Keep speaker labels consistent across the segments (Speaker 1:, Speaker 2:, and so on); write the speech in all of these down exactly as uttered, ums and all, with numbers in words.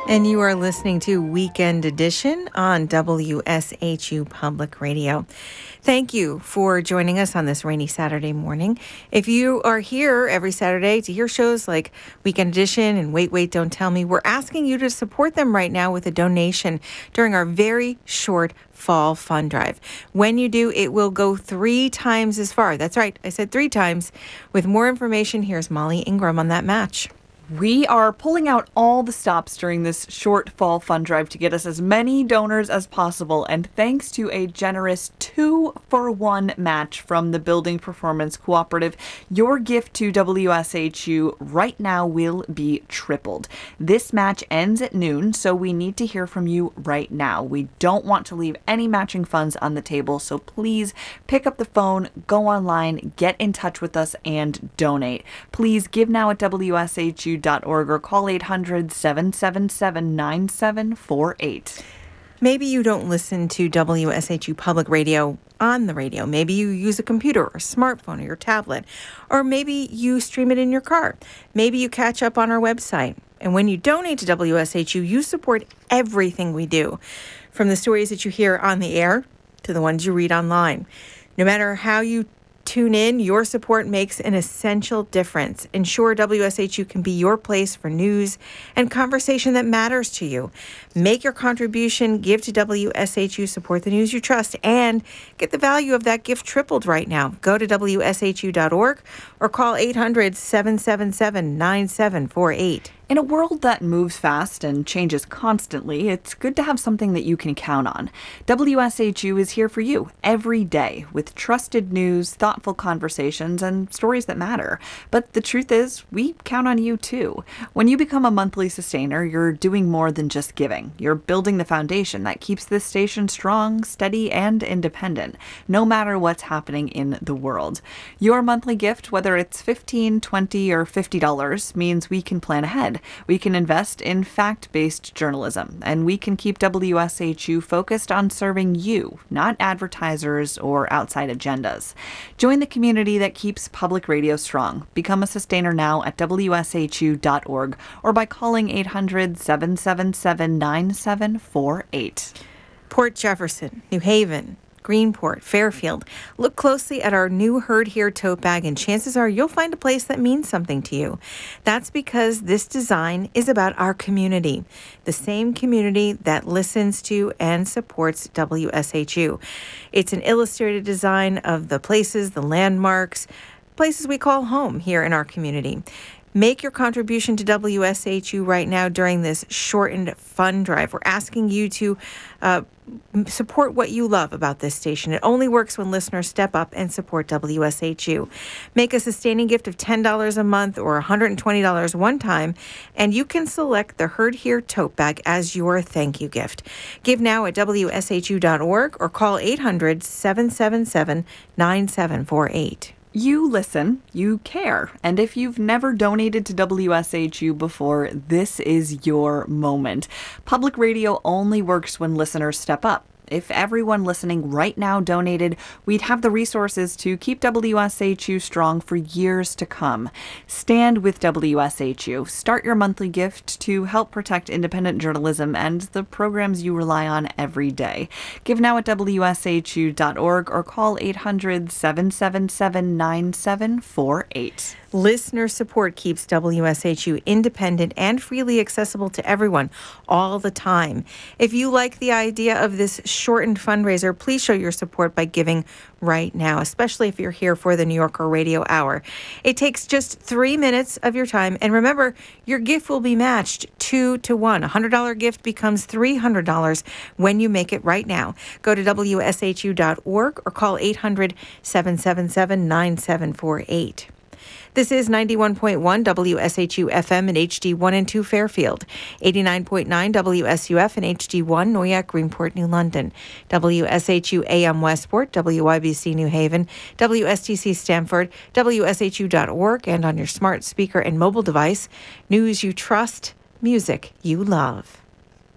Speaker 1: And you are listening to Weekend Edition on W S H U Public Radio. Thank you for joining us on this rainy Saturday morning. If you are here every Saturday to hear shows like Weekend Edition and Wait, Wait, Don't Tell Me, we're asking you to support them right now with a donation during our very short fall fund drive. When you do, it will go three times as far. That's right, I said three times. With more information, here's Molly Ingram on that match.
Speaker 2: We are pulling out all the stops during this short fall fund drive to get us as many donors as possible, and thanks to a generous two-for-one match from the Building Performance Cooperative, your gift to W S H U right now will be tripled. This match ends at noon, so we need to hear from you right now. We don't want to leave any matching funds on the table, so please pick up the phone, go online, get in touch with us, and donate. Please give now at W S H U dot org or call eight hundred, seven seven seven, nine seven four eight.
Speaker 1: Maybe you don't listen to W S H U Public Radio on the radio. Maybe you use a computer or a smartphone or your tablet, or maybe you stream it in your car. Maybe you catch up on our website. And when you donate to W S H U, you support everything we do, from the stories that you hear on the air to the ones you read online. No matter how you tune in, your support makes an essential difference. Ensure W S H U can be your place for news and conversation that matters to you. Make your contribution, give to W S H U, support the news you trust, and get the value of that gift tripled right now. Go to W S H U dot org or call eight hundred, seven seven seven, nine seven four eight.
Speaker 2: In a world that moves fast and changes constantly, it's good to have something that you can count on. W S H U is here for you every day with trusted news, thoughtful conversations, and stories that matter. But the truth is, we count on you too. When you become a monthly sustainer, you're doing more than just giving. You're building the foundation that keeps this station strong, steady, and independent, no matter what's happening in the world. Your monthly gift, whether it's fifteen dollars, twenty dollars, or fifty dollars, means we can plan ahead. We can invest in fact-based journalism, and we can keep W S H U focused on serving you, not advertisers or outside agendas. Join the community that keeps public radio strong. Become a sustainer now at W S H U dot org or by calling eight hundred, seven seven seven, nine seven four eight.
Speaker 1: Port Jefferson, New Haven, Greenport, Fairfield. Look closely at our new Heard Here tote bag, and chances are you'll find a place that means something to you. That's because this design is about our community, the same community that listens to and supports W S H U. It's an illustrated design of the places, the landmarks, places we call home here in our community. Make your contribution to W S H U right now during this shortened fund drive. We're asking you to uh, support what you love about this station. It only works when listeners step up and support W S H U. Make a sustaining gift of ten dollars a month or one hundred twenty dollars one time, and you can select the Heard Here tote bag as your thank you gift. Give now at W S H U dot org or call eight hundred, seven seven seven, nine seven four eight.
Speaker 2: You listen, you care, and if you've never donated to W S H U before, this is your moment. Public radio only works when listeners step up. If everyone listening right now donated, we'd have the resources to keep W S H U strong for years to come. Stand with W S H U. Start your monthly gift to help protect independent journalism and the programs you rely on every day. Give now at W S H U dot org or call eight hundred, seven seven seven, nine seven four eight.
Speaker 1: Listener support keeps W S H U independent and freely accessible to everyone all the time. If you like the idea of this shortened fundraiser, please show your support by giving right now, especially if you're here for the New Yorker Radio Hour. It takes just three minutes of your time, and remember, your gift will be matched two to one. A one hundred dollars gift becomes three hundred dollars when you make it right now. Go to W S H U dot org or call eight hundred, seven seven seven, nine seven four eight. This is ninety-one point one W S H U F M and H D one and two Fairfield, eighty-nine point nine W S U F and H D one Noyak, Greenport, New London, W S H U A M Westport, W Y B C New Haven, W S T C Stamford, W S H U dot org, and on your smart speaker and mobile device, news you trust, music you love.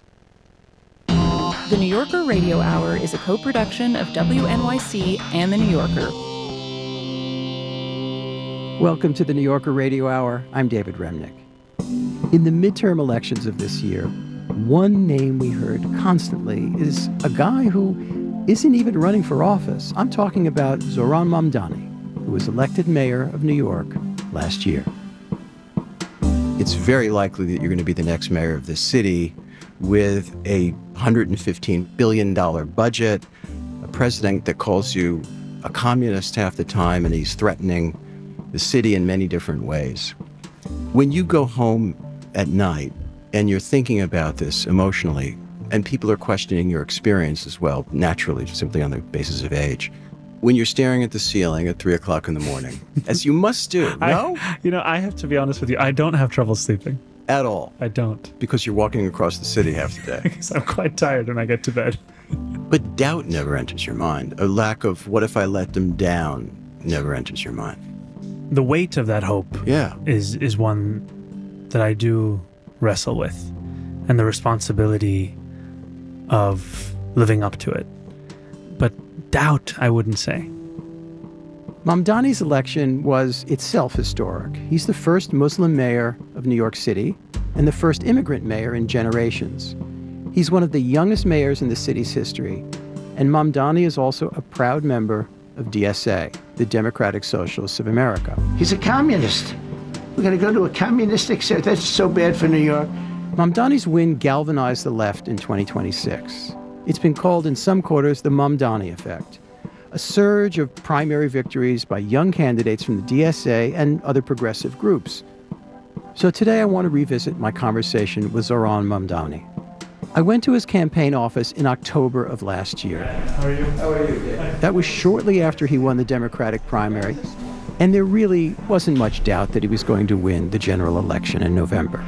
Speaker 3: The New Yorker Radio Hour is a co-production of W N Y C and The New Yorker.
Speaker 4: Welcome to the New Yorker Radio Hour. I'm David Remnick. In the midterm elections of this year, one name we heard constantly is a guy who isn't even running for office. I'm talking about Zohran Mamdani, who was elected mayor of New York last year.
Speaker 5: It's very likely that you're going to be the next mayor of this city with a one hundred fifteen billion dollars budget, a president that calls you a communist half the time, and he's threatening the city in many different ways. When you go home at night and you're thinking about this emotionally, and people are questioning your experience as well, naturally, simply on the basis of age, when you're staring at the ceiling at three o'clock in the morning, as you must do, no?
Speaker 6: I, you know, I have to be honest with you, I don't have trouble sleeping.
Speaker 5: At all?
Speaker 6: I don't.
Speaker 5: Because you're walking across the city half the day.
Speaker 6: Because I'm quite tired when I get to bed.
Speaker 5: But doubt never enters your mind. A lack of what if I let them down never enters your mind.
Speaker 6: The weight of that hope
Speaker 5: yeah.
Speaker 6: is, is one that I do wrestle with, and the responsibility of living up to it. But doubt, I wouldn't say.
Speaker 4: Mamdani's election was itself historic. He's the first Muslim mayor of New York City and the first immigrant mayor in generations. He's one of the youngest mayors in the city's history, and Mamdani is also a proud member of D S A, the Democratic Socialists of America.
Speaker 7: He's a communist. We're going to go to a communistic state. That's so bad for New York.
Speaker 4: Mamdani's win galvanized the left in twenty twenty-six. It's been called in some quarters the Mamdani effect, a surge of primary victories by young candidates from the D S A and other progressive groups. So today I want to revisit my conversation with Zohran Mamdani. I went to his campaign office in October of last year.
Speaker 6: How are you?
Speaker 4: How are you, Dave? That was shortly after he won the Democratic primary, and there really wasn't much doubt that he was going to win the general election in November.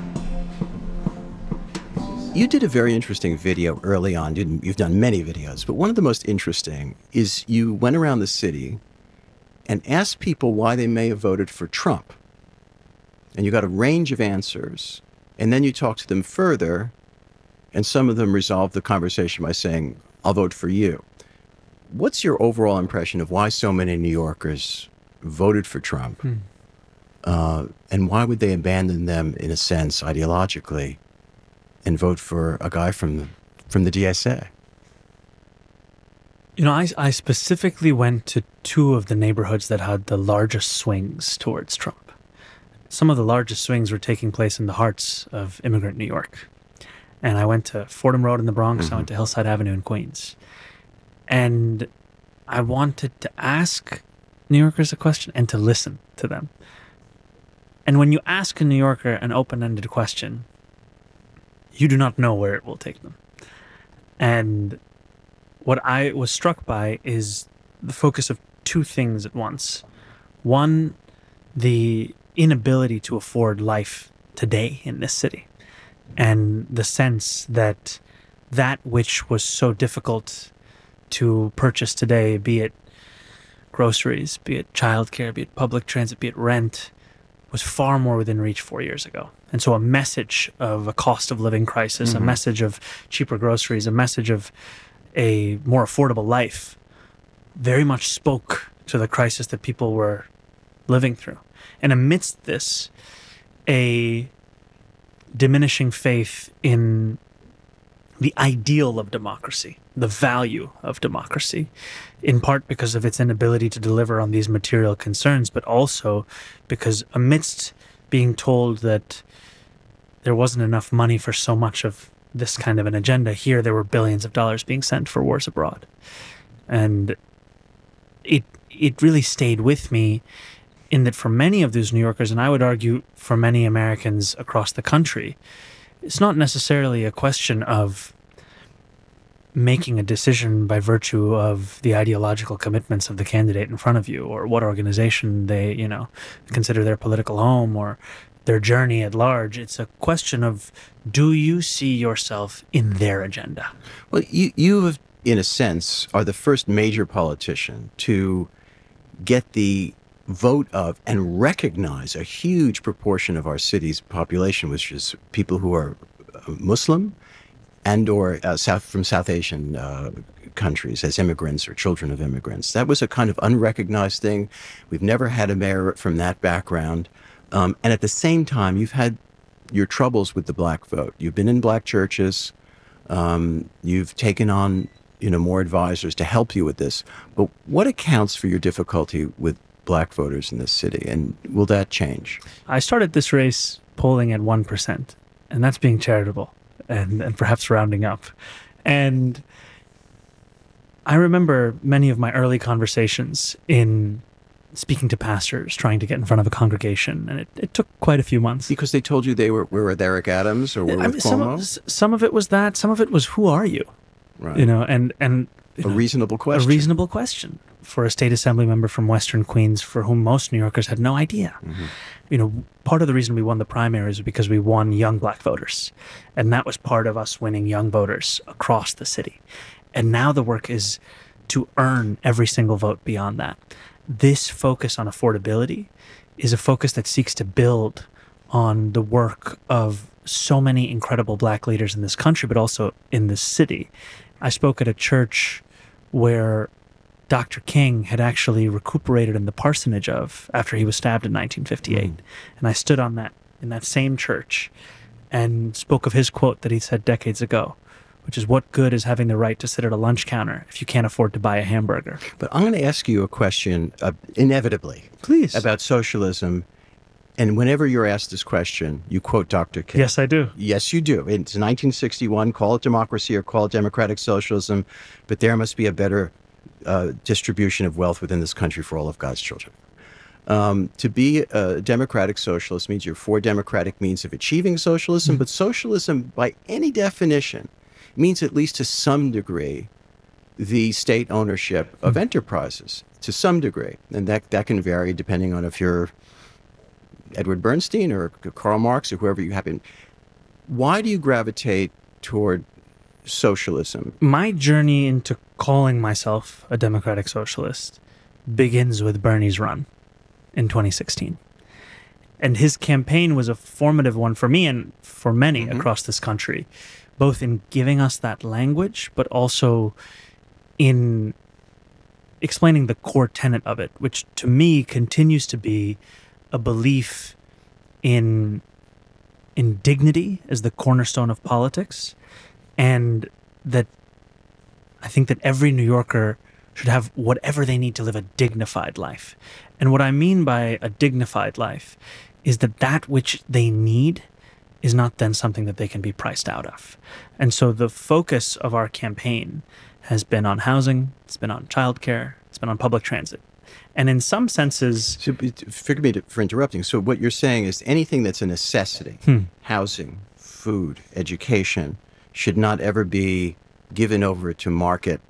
Speaker 5: You did a very interesting video early on. You've done many videos, but one of the most interesting is you went around the city and asked people why they may have voted for Trump. And you got a range of answers. And then you talked to them further, and some of them resolved the conversation by saying, I'll vote for you. What's your overall impression of why so many New Yorkers voted for Trump? Hmm. Uh, and why would they abandon them, in a sense, ideologically, and vote for a guy from the, from the D S A?
Speaker 6: You know, I, I specifically went to two of the neighborhoods that had the largest swings towards Trump. Some of the largest swings were taking place in the hearts of immigrant New York. And I went to Fordham Road in the Bronx. Mm-hmm. I went to Hillside Avenue in Queens. And I wanted to ask New Yorkers a question and to listen to them. And when you ask a New Yorker an open-ended question, you do not know where it will take them. And what I was struck by is the focus of two things at once. One, the inability to afford life today in this city, and the sense that that which was so difficult to purchase today, be it groceries, be it childcare, be it public transit, be it rent, was far more within reach four years ago. And so a message of a cost of living crisis, mm-hmm. a message of cheaper groceries, a message of a more affordable life very much spoke to the crisis that people were living through. And amidst this, a diminishing faith in the ideal of democracy, the value of democracy, in part because of its inability to deliver on these material concerns, but also because amidst being told that there wasn't enough money for so much of this kind of an agenda, here there were billions of dollars being sent for wars abroad. And it it really stayed with me in that for many of those New Yorkers, and I would argue for many Americans across the country, it's not necessarily a question of making a decision by virtue of the ideological commitments of the candidate in front of you, or what organization they, you know, consider their political home, or their journey at large. It's a question of, do you see yourself in their agenda?
Speaker 5: Well, you, you have, in a sense, are the first major politician to get the vote of and recognize a huge proportion of our city's population, which is people who are Muslim and or uh, South from South Asian uh, countries as immigrants or children of immigrants. That was a kind of unrecognized thing. We've never had a mayor from that background. Um, and at the same time, you've had your troubles with the black vote. You've been in black churches. Um, you've taken on, you know, more advisors to help you with this. But what accounts for your difficulty with black voters in this city, and will that change?
Speaker 6: I started this race polling at one percent, and that's being charitable and, and perhaps rounding up. And I remember many of my early conversations in speaking to pastors, trying to get in front of a congregation, and it, it took quite a few months.
Speaker 5: Because they told you they were, were with Eric Adams or were
Speaker 6: I
Speaker 5: with
Speaker 6: mean, some,
Speaker 5: Cuomo?
Speaker 6: of, some of it was that, some of it was, who are you?
Speaker 5: Right.
Speaker 6: You know, and, and you
Speaker 5: A
Speaker 6: know,
Speaker 5: reasonable question.
Speaker 6: A reasonable question for a state assembly member from Western Queens for whom most New Yorkers had no idea.
Speaker 5: Mm-hmm.
Speaker 6: You know, part of the reason we won the primaries was because we won young black voters. And that was part of us winning young voters across the city. And now the work is to earn every single vote beyond that. This focus on affordability is a focus that seeks to build on the work of so many incredible black leaders in this country, but also in this city. I spoke at a church where Doctor King had actually recuperated in the parsonage of after he was stabbed in nineteen fifty-eight. Mm. And I stood on that in that same church and spoke of his quote that he said decades ago, which is, what good is having the right to sit at a lunch counter if you can't afford to buy a hamburger?
Speaker 5: But I'm going to ask you a question, uh, inevitably,
Speaker 6: please,
Speaker 5: about socialism. And whenever you're asked this question, you quote Doctor King.
Speaker 6: Yes, I do.
Speaker 5: Yes, you do. It's nineteen sixty-one, call it democracy or call it democratic socialism, but there must be a better uh, distribution of wealth within this country for all of God's children. Um, to be a democratic socialist means you're for democratic means of achieving socialism, mm-hmm. but socialism, by any definition, means at least to some degree the state ownership of mm-hmm. enterprises, to some degree. And that, that can vary depending on if you're Edward Bernstein or Karl Marx or whoever you happen. Why do you gravitate toward socialism?
Speaker 6: My journey into calling myself a democratic socialist begins with Bernie's run in twenty sixteen. And his campaign was a formative one for me and for many mm-hmm. across this country, both in giving us that language, but also in explaining the core tenet of it, which to me continues to be a belief in in dignity as the cornerstone of politics, and that I think that every New Yorker should have whatever they need to live a dignified life. And what I mean by a dignified life is that that which they need is not then something that they can be priced out of. And so the focus of our campaign has been on housing, it's been on childcare, it's been on public transit. And in some senses...
Speaker 5: So, forgive me for interrupting. So what you're saying is anything that's a necessity, hmm. housing, food, education, should not ever be given over to market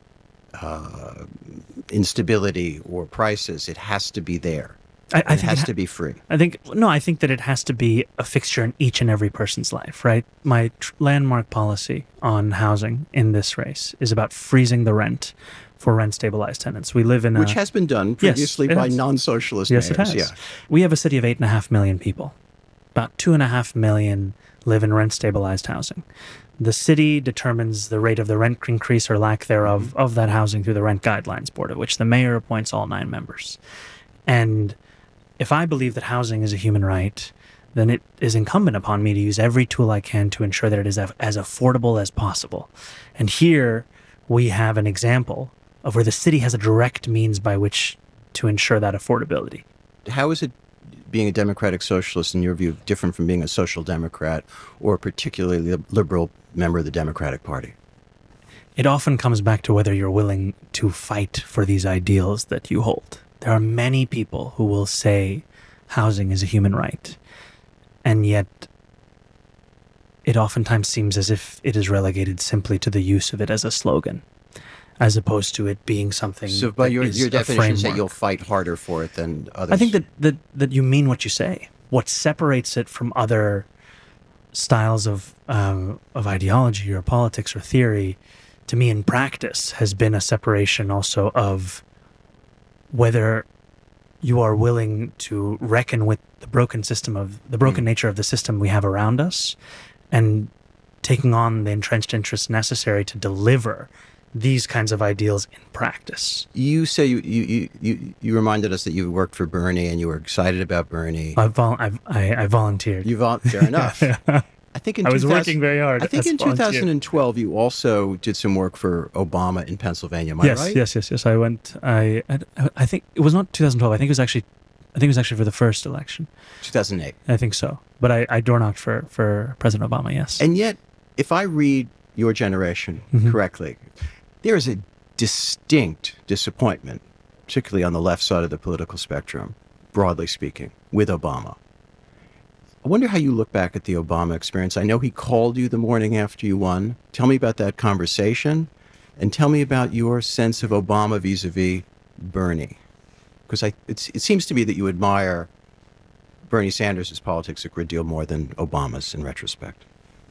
Speaker 5: uh, instability or prices. It has to be there. I, I it think has it ha- to be free.
Speaker 6: I think, no, I think that it has to be a fixture in each and every person's life, right? My tr- landmark policy on housing in this race is about freezing the rent for rent-stabilized tenants. We live in a...
Speaker 5: Which has been done previously
Speaker 6: yes,
Speaker 5: by
Speaker 6: has.
Speaker 5: non-socialist
Speaker 6: yes,
Speaker 5: mayors.
Speaker 6: Yes, it has.
Speaker 5: Yeah.
Speaker 6: We have a city of eight and a half million people. About two and a half million live in rent-stabilized housing. The city determines the rate of the rent increase or lack thereof mm-hmm. of that housing through the Rent Guidelines Board, of which the mayor appoints all nine members. And if I believe that housing is a human right, then it is incumbent upon me to use every tool I can to ensure that it is as affordable as possible. And here we have an example of where the city has a direct means by which to ensure that affordability.
Speaker 5: How is it, being a democratic socialist, in your view, different from being a social democrat or a particularly liberal member of the Democratic Party?
Speaker 6: It often comes back to whether you're willing to fight for these ideals that you hold. There are many people who will say housing is a human right, and yet it oftentimes seems as if it is relegated simply to the use of it as a slogan, as opposed to it being something.
Speaker 5: So by your, your definition, say you'll fight harder for it than others?
Speaker 6: I think that, that, that you mean what you say. What separates it from other styles of um, of ideology or politics or theory, to me in practice, has been a separation also of whether you are willing to reckon with the broken system of the broken mm. nature of the system we have around us, and taking on the entrenched interests necessary to deliver these kinds of ideals in practice.
Speaker 5: You say you, you, you, you, you reminded us that you worked for Bernie and you were excited about Bernie.
Speaker 6: I, vol- I, I, I volunteered.
Speaker 5: You vol- fair enough. I think in
Speaker 6: I was
Speaker 5: two thousand
Speaker 6: working very hard.
Speaker 5: I think
Speaker 6: as
Speaker 5: in
Speaker 6: volunteer.
Speaker 5: two thousand twelve you also did some work for Obama in Pennsylvania. Am I
Speaker 6: yes,
Speaker 5: right?
Speaker 6: yes, yes, yes. I went. I, I, I think it was not two thousand twelve. I think it was actually, I think it was actually for the first election.
Speaker 5: two thousand eight.
Speaker 6: I think so. But I, I door knocked for for President Obama. Yes.
Speaker 5: And yet, if I read your generation
Speaker 6: Mhm.
Speaker 5: correctly, there is a distinct disappointment, particularly on the left side of the political spectrum, broadly speaking, with Obama. I wonder how you look back at the Obama experience. I know he called you the morning after you won. Tell me about that conversation, and tell me about your sense of Obama vis-a-vis Bernie. Because I, it's, it seems to me that you admire Bernie Sanders' politics a great deal more than Obama's in retrospect.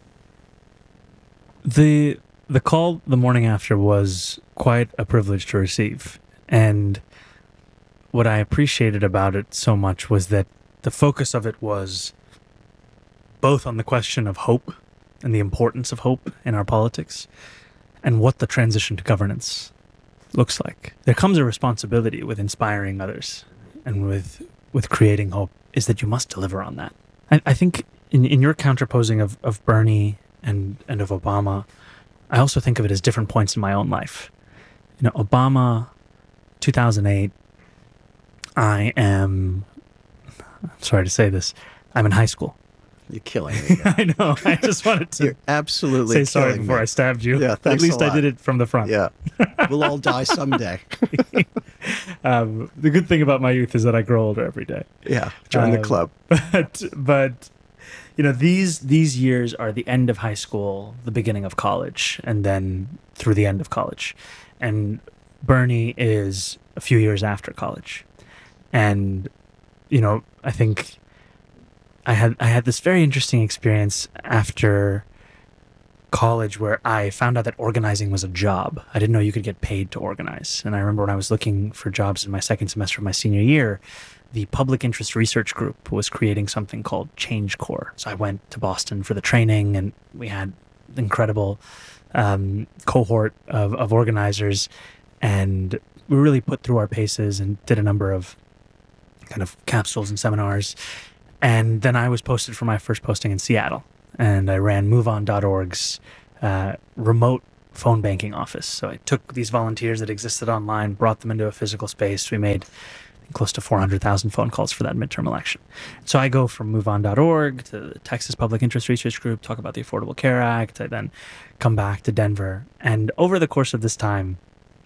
Speaker 6: The the call the morning after was quite a privilege to receive. And what I appreciated about it so much was that the focus of it was both on the question of hope and the importance of hope in our politics and what the transition to governance looks like. There comes a responsibility with inspiring others and with with creating hope, is that you must deliver on that. I, I think in, in your counterposing of, of Bernie and, and of Obama, I also think of it as different points in my own life. You know, Obama, two thousand eight, I am, I'm sorry to say this, I'm in high school.
Speaker 5: You're killing me.
Speaker 6: I know. I just wanted to
Speaker 5: You're absolutely
Speaker 6: say sorry
Speaker 5: killing
Speaker 6: before
Speaker 5: me.
Speaker 6: I stabbed you.
Speaker 5: Yeah,
Speaker 6: At
Speaker 5: thanks
Speaker 6: least
Speaker 5: a
Speaker 6: I
Speaker 5: lot.
Speaker 6: did it from the front.
Speaker 5: Yeah. We'll all die someday.
Speaker 6: Um, the good thing about my youth is that I grow older every day.
Speaker 5: Yeah. Join the
Speaker 6: Um,
Speaker 5: club.
Speaker 6: But but you know, these these years are the end of high school, the beginning of college, and then through the end of college. And Bernie is a few years after college. And you know, I think I had I had this very interesting experience after college where I found out that organizing was a job. I didn't know you could get paid to organize. And I remember when I was looking for jobs in my second semester of my senior year, the Public Interest Research Group was creating something called Change Corps. So I went to Boston for the training, and we had an incredible um, cohort of, of organizers, and we really put through our paces and did a number of kind of capsules and seminars. And then I was posted for my first posting in Seattle, and I ran MoveOn dot org's uh, remote phone banking office. So I took these volunteers that existed online, brought them into a physical space. We made close to four hundred thousand phone calls for that midterm election. So I go from MoveOn dot org to the Texas Public Interest Research Group, talk about the Affordable Care Act. I then come back to Denver. And over the course of this time,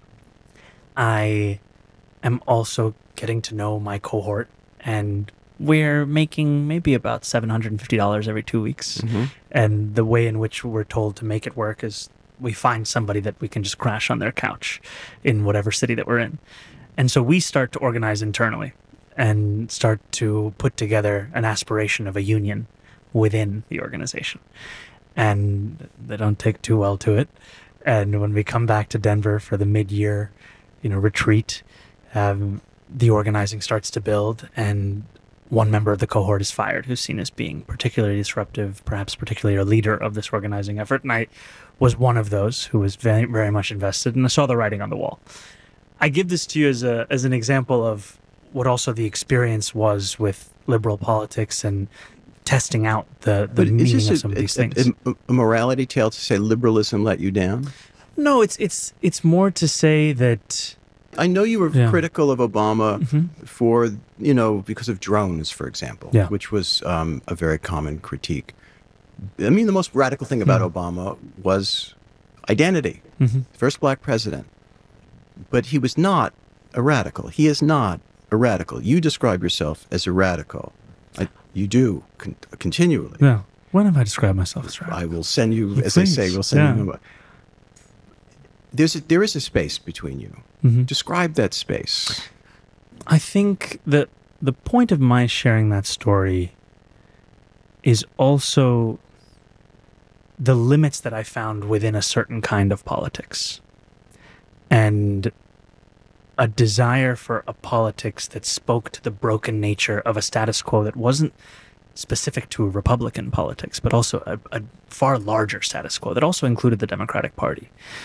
Speaker 6: I am also getting to know my cohort, and we're making maybe about seven hundred fifty dollars every two weeks.
Speaker 5: Mm-hmm.
Speaker 6: And the way in which we're told to make it work is we find somebody that we can just crash on their couch in whatever city that we're in. And so we start to organize internally and start to put together an aspiration of a union within the organization. And they don't take too well to it. And when we come back to Denver for the mid-year, you know, retreat, um, the organizing starts to build, and one member of the cohort is fired who's seen as being particularly disruptive, perhaps particularly a leader of this organizing effort. And I was one of those who was very, very much invested, and I saw the writing on the wall. I give this to you as a as an example of what also the experience was with liberal politics and testing out the, the
Speaker 5: But is
Speaker 6: meaning
Speaker 5: this
Speaker 6: of
Speaker 5: a,
Speaker 6: some of these
Speaker 5: a-
Speaker 6: things.
Speaker 5: a- a morality tale to say liberalism let you down?
Speaker 6: No, it's it's it's more to say that
Speaker 5: I know you were
Speaker 6: Yeah.
Speaker 5: critical of Obama
Speaker 6: Mhm.
Speaker 5: for, you know, because of drones, for example,
Speaker 6: Yeah.
Speaker 5: which was um, a very common critique. I mean, the most radical thing about
Speaker 6: Mhm.
Speaker 5: Obama was identity.
Speaker 6: Mhm.
Speaker 5: First black president. But he was not a radical. He is not a radical. You describe yourself as a radical. I, you do con- continually.
Speaker 6: yeah. When have I described myself as radical?
Speaker 5: I will send you, as they say,
Speaker 6: Please,
Speaker 5: we'll send
Speaker 6: yeah.
Speaker 5: you. There's a, there is a space between you.
Speaker 6: Mhm.
Speaker 5: Describe that space.
Speaker 6: I think that the point of my sharing that story is also the limits that I found within a certain kind of politics, and a desire for a politics that spoke to the broken nature of a status quo that wasn't specific to Republican politics, but also a, a far larger status quo that also included the Democratic Party.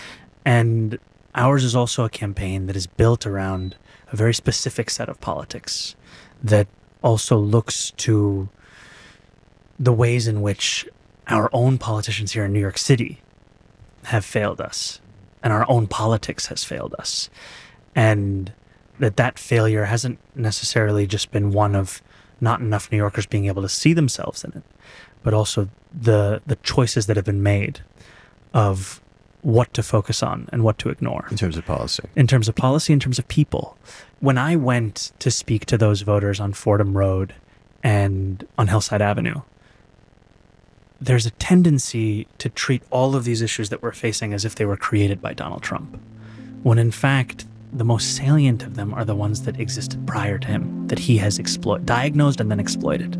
Speaker 6: And ours is also a campaign that is built around a very specific set of politics that also looks to the ways in which our own politicians here in New York City have failed us, and our own politics has failed us. And that that failure hasn't necessarily just been one of not enough New Yorkers being able to see themselves in it, but also the the choices that have been made of what to focus on and what to ignore.
Speaker 5: In terms of policy.
Speaker 6: In terms of policy, in terms of people. When I went to speak to those voters on Fordham Road and on Hillside Avenue, there's a tendency to treat all of these issues that we're facing as if they were created by Donald Trump, when in fact, the most salient of them are the ones that existed prior to him, that he has exploited, diagnosed and then exploited.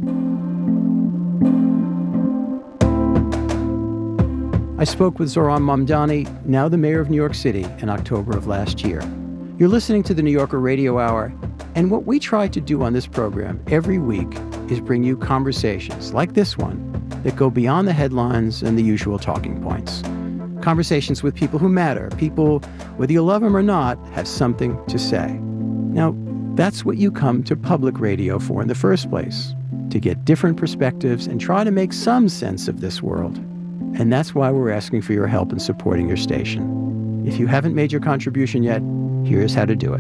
Speaker 4: I spoke with Zohran Mamdani, now the mayor of New York City, in October of last year. You're listening to the New Yorker Radio Hour, and what we try to do on this program every week is bring you conversations like this one that go beyond the headlines and the usual talking points. Conversations with people who matter, people, whether you love them or not, have something to say. Now, that's what you come to public radio for in the first place, to get different perspectives and try to make some sense of this world. And that's why we're asking for your help in supporting your station. If you haven't made your contribution yet, here's how to do it.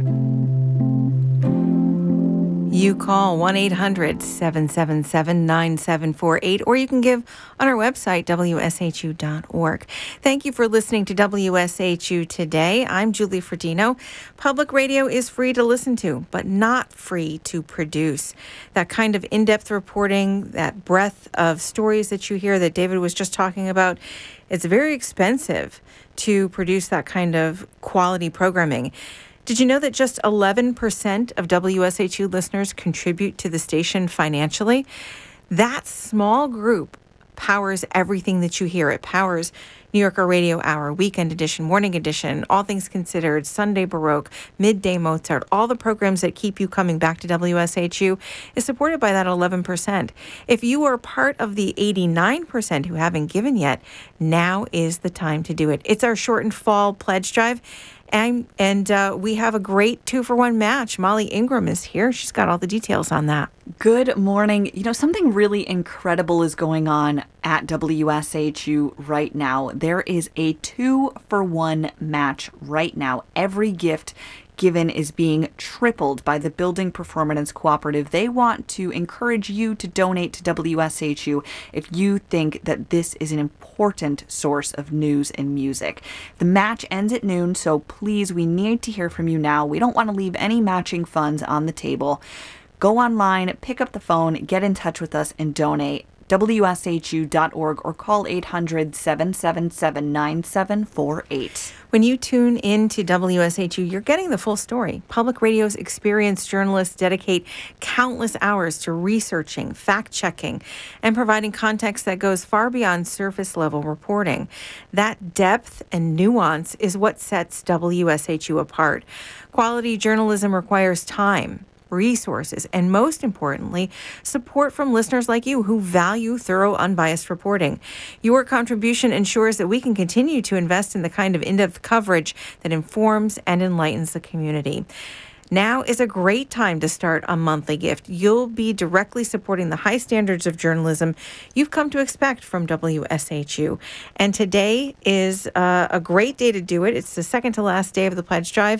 Speaker 1: You call one eight hundred seven seven seven nine seven four eight, or you can give on our website, W S H U dot org. Thank you for listening to W S H U Today. I'm Julie Frodino. Public radio is free to listen to, but not free to produce. That kind of in-depth reporting, that breadth of stories that you hear that David was just talking about, it's very expensive to produce that kind of quality programming. Did you know that just eleven percent of W S H U listeners contribute to the station financially? That small group powers everything that you hear. It powers New Yorker Radio Hour, Weekend Edition, Morning Edition, All Things Considered, Sunday Baroque, Midday Mozart. All the programs that keep you coming back to W S H U is supported by that eleven percent. If you are part of the eighty-nine percent who haven't given yet, now is the time to do it. It's our shortened fall pledge drive. And, and uh, we have a great two-for-one match. Molly Ingram is here. She's got all the details on that.
Speaker 2: Good morning. You know, something really incredible is going on at W S H U right now. There is a two-for-one match right now. Every gift given is being tripled by the Building Performance Cooperative. They want to encourage you to donate to W S H U if you think that this is an important source of news and music. The match ends at noon, so please, we need to hear from you now. We don't want to leave any matching funds on the table. Go online, pick up the phone, get in touch with us, and donate. W S H U dot org or call eight hundred seven seven seven nine seven four eight.
Speaker 1: When you tune in to W S H U, you're getting the full story. Public radio's experienced journalists dedicate countless hours to researching, fact-checking, and providing context that goes far beyond surface-level reporting. That depth and nuance is what sets W S H U apart. Quality journalism requires time, resources, and most importantly, support from listeners like you who value thorough, unbiased reporting. Your contribution ensures that we can continue to invest in the kind of in-depth coverage that informs and enlightens the community. Now is a great time to start a monthly gift. You'll be directly supporting the high standards of journalism you've come to expect from W S H U. And today is uh, a great day to do it. It's the second to last day of the pledge drive,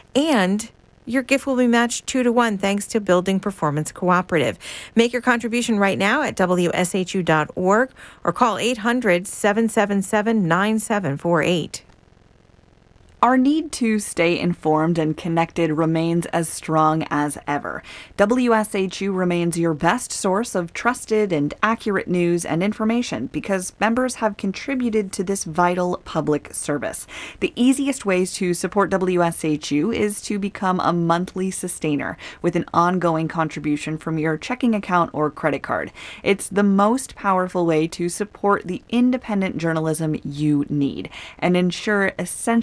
Speaker 1: and your gift will be matched two to one thanks to Building Performance Cooperative. Make your contribution right now at W S H U dot org or call eight hundred seven seven seven nine seven four eight.
Speaker 2: Our need to stay informed and connected remains as strong as ever. W S H U remains your best source of trusted and accurate news and information because members have contributed to this vital public service. The easiest ways to support W S H U is to become a monthly sustainer with an ongoing contribution from your checking account or credit card. It's the most powerful way to support the independent journalism you need and ensure essential reporting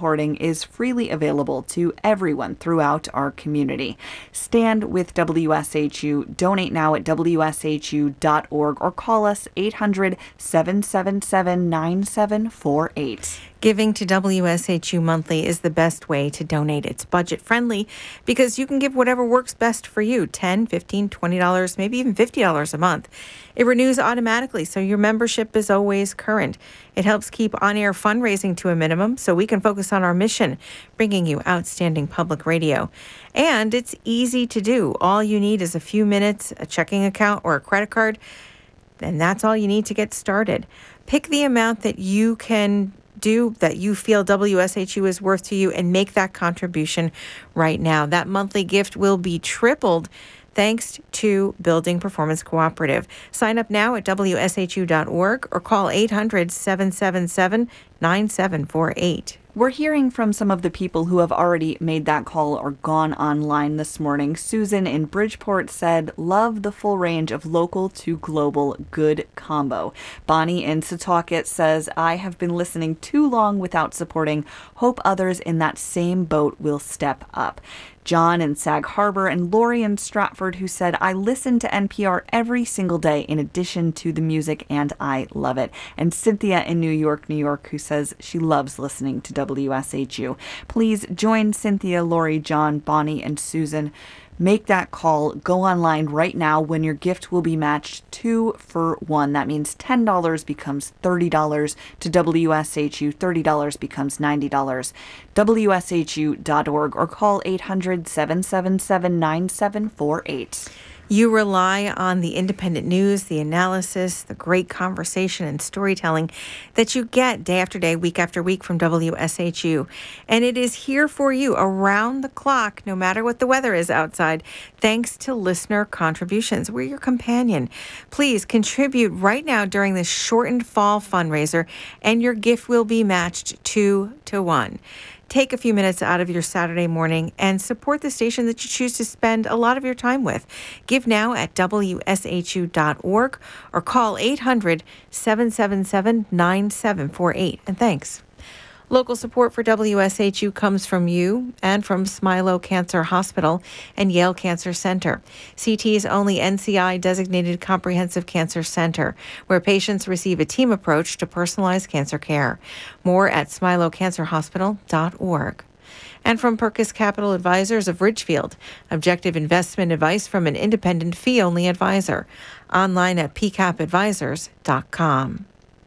Speaker 2: recording is freely available to everyone throughout our community. Stand with W S H U. Donate now at W S H U dot org or call us eight hundred, seven seven seven, nine seven four eight.
Speaker 1: Giving to W S H U monthly is the best way to donate. It's budget friendly because you can give whatever works best for you, ten dollars, fifteen dollars, twenty dollars, maybe even fifty dollars a month. It renews automatically, so your membership is always current. It helps keep on-air fundraising to a minimum so we can focus on our mission, bringing you outstanding public radio. And it's easy to do. All you need is a few minutes, a checking account, or a credit card, and that's all you need to get started. Pick the amount that you can do, that you feel W S H U is worth to you, and make that contribution right now. That monthly gift will be tripled thanks to Building Performance Cooperative. Sign up now at W S H U dot org or call eight hundred, seven seven seven, nine seven four eight.
Speaker 2: We're hearing from some of the people who have already made that call or gone online this morning. Susan in Bridgeport said, love the full range of local to global, good combo. Bonnie in Setauket says, I have been listening too long without supporting. Hope others in that same boat will step up. John in Sag Harbor, and Lori in Stratford, who said, I listen to N P R every single day in addition to the music, and I love it. And Cynthia in New York, New York, who says she loves listening to W S H U. Please join Cynthia, Lori, John, Bonnie, and Susan. Make that call. Go online right now when your gift will be matched two for one. That means ten dollars becomes thirty dollars to W S H U. thirty dollars becomes ninety dollars. W S H U dot org or call eight hundred, seven seven seven, nine seven four eight.
Speaker 1: You rely on the independent news, the analysis, the great conversation and storytelling that you get day after day, week after week from W S H U. And it is here for you around the clock, no matter what the weather is outside, thanks to listener contributions. We're your companion. Please contribute right now during this shortened fall fundraiser, and your gift will be matched two to one. Take a few minutes out of your Saturday morning and support the station that you choose to spend a lot of your time with. Give now at W S H U dot org or call eight hundred, seven seven seven, nine seven four eight. And thanks. Local support for W S H U comes from you and from Smilow Cancer Hospital and Yale Cancer Center, C T's only N C I-designated comprehensive cancer center, where patients receive a team approach to personalized cancer care. More at Smilow Cancer Hospital dot org. And from Perkis Capital Advisors of Ridgefield, objective investment advice from an independent fee-only advisor. Online at p cap advisors dot com.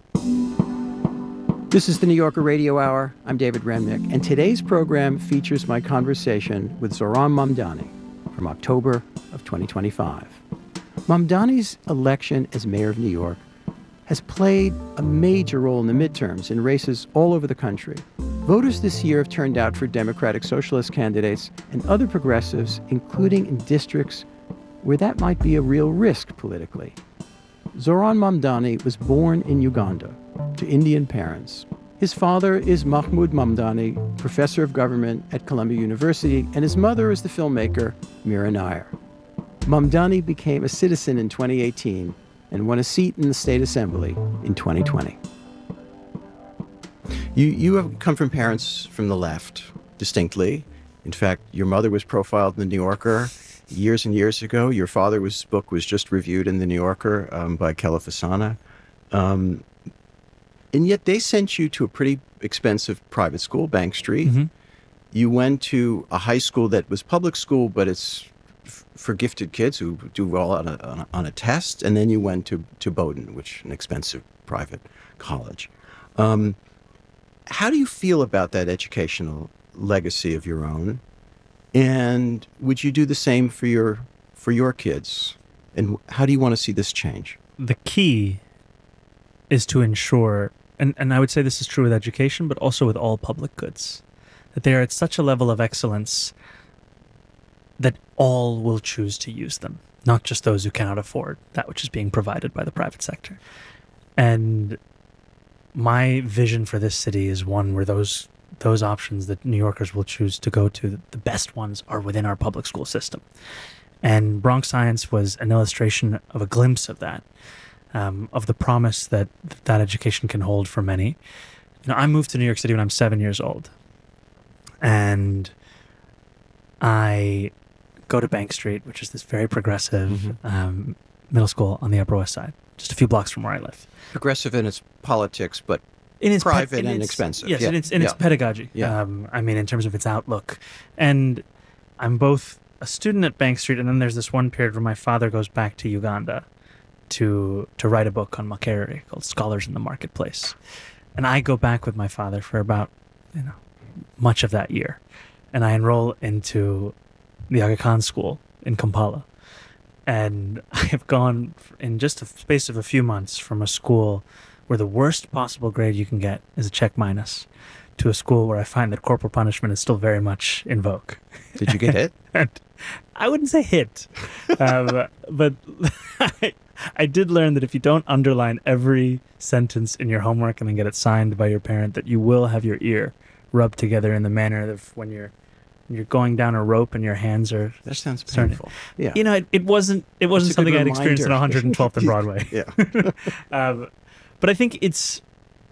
Speaker 4: This is the New Yorker Radio Hour. I'm David Remnick, and today's program features my conversation with Zohran Mamdani from October of twenty twenty-five. Mamdani's election as mayor of New York has played a major role in the midterms in races all over the country. Voters this year have turned out for Democratic Socialist candidates and other progressives, including in districts where that might be a real risk politically. Zohran Mamdani was born in Uganda to Indian parents. His father is Mahmoud Mamdani, professor of government at Columbia University, and his mother is the filmmaker Mira Nair. Mamdani became a citizen in twenty eighteen and won a seat in the state assembly in twenty twenty.
Speaker 5: You, you have come from parents from the left, distinctly. In fact, your mother was profiled in The New Yorker years and years ago. Your father's book was just reviewed in The New Yorker um, by Kela Fasana. Um, and yet they sent you to a pretty expensive private school, Bank Street. Mm-hmm. You went to a high school that was public school, but it's f- for gifted kids who do well on a, on a, on a test. And then you went to, to Bowdoin, which is an expensive private college. Um, how do you feel about that educational legacy of your own? And would you do the same for your for your kids? And how do you want to see this change?
Speaker 6: The key is to ensure, and, and I would say this is true with education, but also with all public goods, that they are at such a level of excellence that all will choose to use them, not just those who cannot afford that which is being provided by the private sector. And my vision for this city is one where those those options that New Yorkers will choose to go to, the best ones are within our public school system. And Bronx Science was an illustration of a glimpse of that, um, of the promise that that education can hold for many. You know, I moved to New York City when I'm seven years old. And I go to Bank Street, which is this very progressive
Speaker 5: Mm-hmm.
Speaker 6: um, middle school on the Upper West Side, just a few blocks from where I live.
Speaker 5: Progressive in its politics, but
Speaker 6: In its
Speaker 5: private
Speaker 6: in
Speaker 5: and
Speaker 6: its-
Speaker 5: expensive.
Speaker 6: Yes,
Speaker 5: Yeah.
Speaker 6: in its in its
Speaker 5: Yeah.
Speaker 6: pedagogy.
Speaker 5: Yeah.
Speaker 6: Um, I mean, in terms of its outlook, and I'm both a student at Bank Street, and then there's this one period where my father goes back to Uganda to to write a book on Makerere called Scholars in the Marketplace, and I go back with my father for about you know much of that year, and I enroll into the Aga Khan School in Kampala. And I have gone in just a space of a few months from a school where the worst possible grade you can get is a check minus to a school where I find that corporal punishment is still very much in vogue.
Speaker 5: did you get hit?
Speaker 6: And I wouldn't say hit, um, but I, I did learn that if you don't underline every sentence in your homework and then get it signed by your parent, that you will have your ear rubbed together in the manner of when you're when you're going down a rope and your hands are.
Speaker 5: That sounds
Speaker 6: Sorry.
Speaker 5: painful. Yeah.
Speaker 6: You know, it, it wasn't it wasn't
Speaker 5: It's a good
Speaker 6: something I'd experienced in
Speaker 5: reminder.
Speaker 6: one hundred twelfth and Broadway.
Speaker 5: Yeah.
Speaker 6: um, but I think it's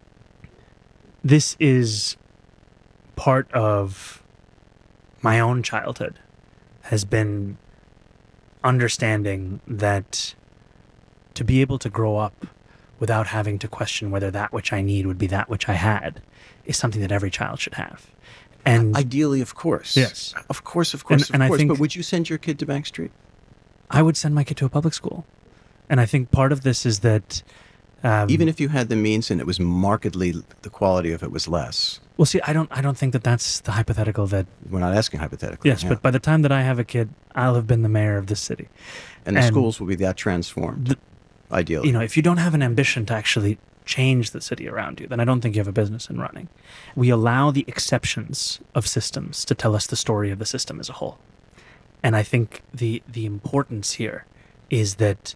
Speaker 6: this is part of my own childhood has been understanding that to be able to grow up without having to question whether that which I need would be that which I had is something that every child should have. And
Speaker 5: Ideally, of course.
Speaker 6: Yes.
Speaker 5: Of course, of course,
Speaker 6: And- and I
Speaker 5: of course.
Speaker 6: think-
Speaker 5: But would you send your kid to Bank Street?
Speaker 6: I would send my kid to a public school. And I think part of this is that um,
Speaker 5: Even if you had the means and it was markedly, the quality of it was less.
Speaker 6: well, see, I don't, I don't think that that's the hypothetical that
Speaker 5: We're not asking hypothetically.
Speaker 6: yes,
Speaker 5: yeah.
Speaker 6: but by the time that I have a kid, I'll have been the mayor of this city.
Speaker 5: And the
Speaker 6: and
Speaker 5: schools will be that transformed,
Speaker 6: the-
Speaker 5: ideally.
Speaker 6: You know, if you don't have an ambition to actually change the city around you, then I don't think you have a business in running. We allow the exceptions of systems to tell us the story of the system as a whole. And I think the the importance here is that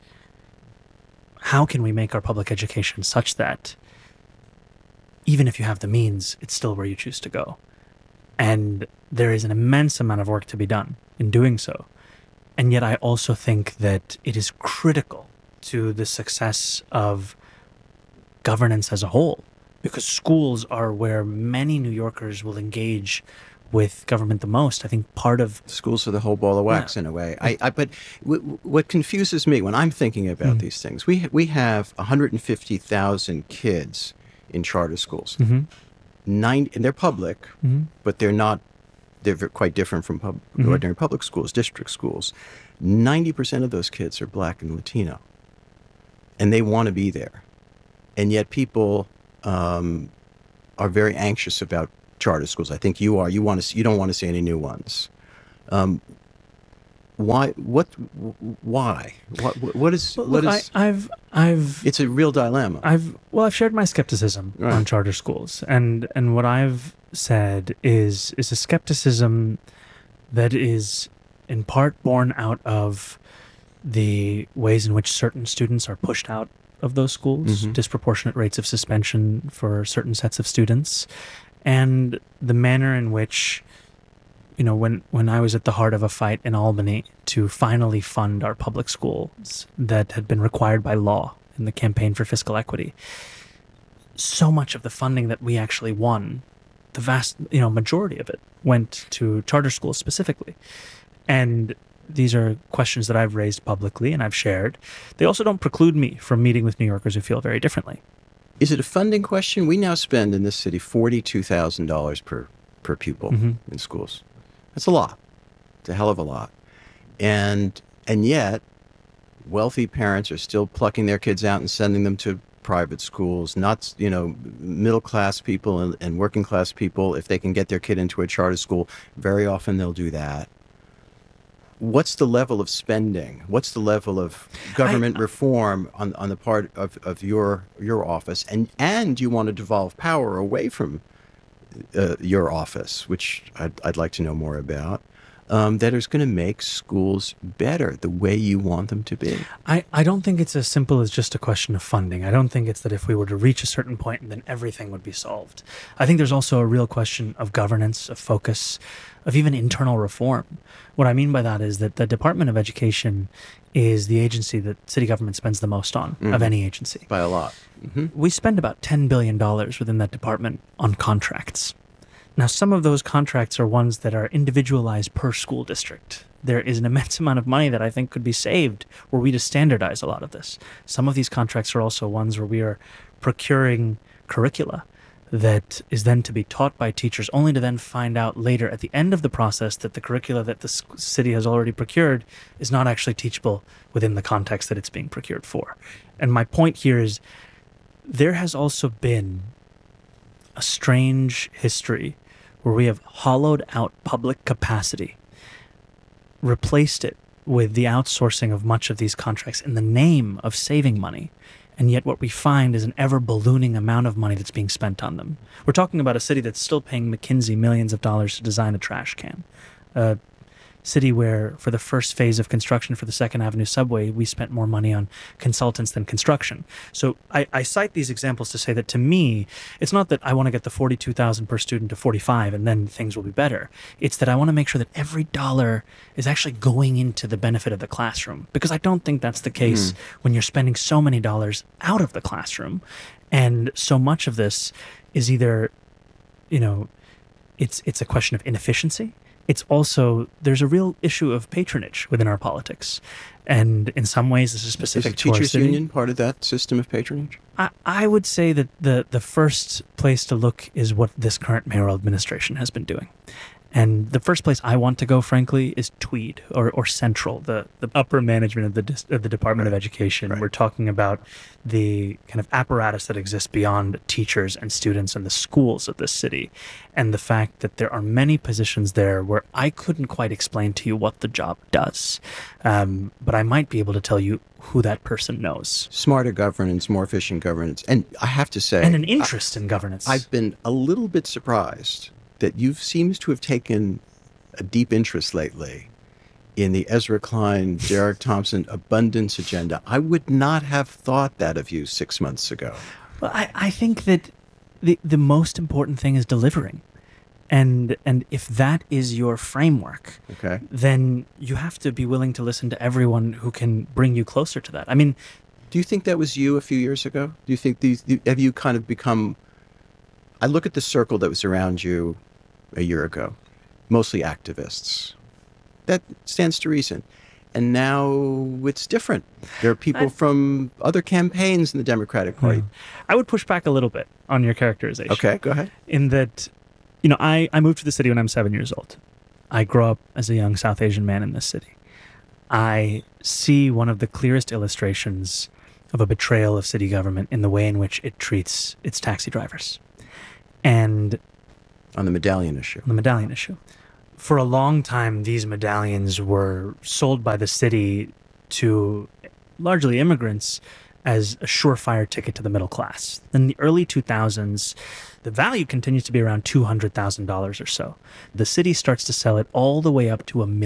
Speaker 6: how can we make our public education such that even if you have the means, it's still where you choose to go. And there is an immense amount of work to be done in doing so. And yet I also think that it is critical to the success of governance as a whole, because schools are where many New Yorkers will engage with government the most. I think part of
Speaker 5: Schools are the whole ball of wax in a way. I, I but w- w- what confuses me when I'm thinking about
Speaker 6: Mm.
Speaker 5: these things, we we have one hundred fifty thousand kids in charter schools.
Speaker 6: Mhm.
Speaker 5: Nine, and they're public,
Speaker 6: Mhm.
Speaker 5: but they're not. They're ve- quite different from pub,
Speaker 6: Mhm.
Speaker 5: ordinary public schools, district schools. Ninety percent of those kids are black and Latino, and they want to be there, and yet people um, are very anxious about charter schools. I think you are. You want to. See, you don't want to see any new ones. Um, why? What? Why? What? What is?
Speaker 6: Well,
Speaker 5: what
Speaker 6: look,
Speaker 5: is?
Speaker 6: I, I've I've
Speaker 5: It's a real dilemma.
Speaker 6: I've well, I've shared my skepticism
Speaker 5: Right.
Speaker 6: on charter schools, and and what I've said is is a skepticism that is in part born out of the ways in which certain students are pushed out of those schools,
Speaker 5: Mhm.
Speaker 6: disproportionate rates of suspension for certain sets of students, and the manner in which, you know, when, when I was at the heart of a fight in Albany to finally fund our public schools that had been required by law in the campaign for fiscal equity, so much of the funding that we actually won, the vast, you know, majority of it went to charter schools specifically. And these are questions that I've raised publicly and I've shared. They also don't preclude me from meeting with New Yorkers who feel very differently.
Speaker 5: Is it a funding question? We now spend in this city forty-two thousand dollars per per pupil
Speaker 6: Mhm.
Speaker 5: in schools. That's a lot. It's a hell of a lot. And and yet, wealthy parents are still plucking their kids out and sending them to private schools. Not, you know, middle class people and, and working class people, if they can get their kid into a charter school, very often they'll do that. What's the level of spending? What's the level of government reform on, on the part of, of your your office? And and you want to devolve power away from uh, your office, which I'd, I'd like to know more about, um, that is going to make schools better the way you want them to be.
Speaker 6: I, I don't think it's as simple as just a question of funding. I don't think it's that if we were to reach a certain point, then everything would be solved. I think there's also a real question of governance, of focus, of even internal reform. What I mean by that is that the Department of Education is the agency that city government spends the most on of
Speaker 5: Mhm.
Speaker 6: any agency.
Speaker 5: By a lot. Hmm.
Speaker 6: We spend about ten billion dollars within that department on contracts. Now, some of those contracts are ones that are individualized per school district. There is an immense amount of money that I think could be saved were we to standardize a lot of this. Some of these contracts are also ones where we are procuring curricula that is then to be taught by teachers, only to then find out later at the end of the process that the curricula that the city has already procured is not actually teachable within the context that it's being procured for. And my point here is there has also been a strange history where we have hollowed out public capacity, replaced it with the outsourcing of much of these contracts in the name of saving money. And yet what we find is an ever-ballooning amount of money that's being spent on them. We're talking about a city that's still paying McKinsey millions of dollars to design a trash can. A city where, for the first phase of construction for the Second Avenue subway, we spent more money on consultants than construction. So I, I cite these examples to say that, to me, it's not that I want to get the forty-two thousand per student to forty-five and then things will be better. It's that I want to make sure that every dollar is actually going into the benefit of the classroom, because I don't think that's the case mm. when you're spending so many dollars out of the classroom. And so much of this is either, you know, it's it's a question of inefficiency. It's also, there's a real issue of patronage within our politics. And in some ways, this is specific
Speaker 5: is the
Speaker 6: to our
Speaker 5: teachers'
Speaker 6: city.
Speaker 5: union part of that system of patronage?
Speaker 6: I, I would say that the, the first place to look is what this current mayoral administration has been doing. And the first place I want to go, frankly, is Tweed or, or Central, the, the upper management of the dis- of the Department right. of Education. Right. We're talking about the kind of apparatus that exists beyond teachers and students and the schools of this city, and the fact that there are many positions there where I couldn't quite explain to you what the job does, um, but I might be able to tell you who that person knows.
Speaker 5: Smarter governance, more efficient governance, and I have to say...
Speaker 6: And an interest
Speaker 5: I,
Speaker 6: in governance.
Speaker 5: I've been a little bit surprised that you seems to have taken a deep interest lately in the Ezra Klein, Derek Thompson abundance agenda. I would not have thought that of you six months ago.
Speaker 6: Well, I, I think that the the most important thing is delivering. And and if that is your framework,
Speaker 5: okay.
Speaker 6: then you have to be willing to listen to everyone who can bring you closer to that. I mean...
Speaker 5: Do you think that was you a few years ago? Do you think these, have you kind of become... I look at the circle that was around you a year ago, mostly activists. That stands to reason. And now it's different. There are people I, from other campaigns in the Democratic Party.
Speaker 6: Yeah. I would push back a little bit on your characterization.
Speaker 5: Okay, go ahead.
Speaker 6: In that, you know, I, I moved to the city when I'm seven years old. I grew up as a young South Asian man in this city. I see one of the clearest illustrations of a betrayal of city government in the way in which it treats its taxi drivers. And
Speaker 5: on the medallion issue.
Speaker 6: On the medallion issue. For a long time, these medallions were sold by the city to largely immigrants as a surefire ticket to the middle class. In the early two thousands, the value continues to be around two hundred thousand dollars or so. The city starts to sell it all the way up to a million.